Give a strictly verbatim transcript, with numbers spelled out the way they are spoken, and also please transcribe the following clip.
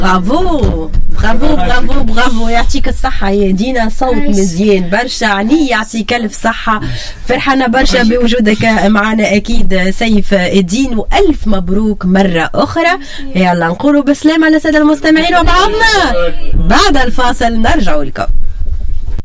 برافو برافو برافو برافو، يعطيك الصحة يا دينا، صوت مزيان برشا، علي يعطيك ألف صحة، فرحانة برشا بوجودك معنا أكيد سيف الدين، وألف مبروك مرة أخرى. يلا نقولوا بسلامة للسادة المستمعين، وبعضنا بعد الفاصل نرجع لكم.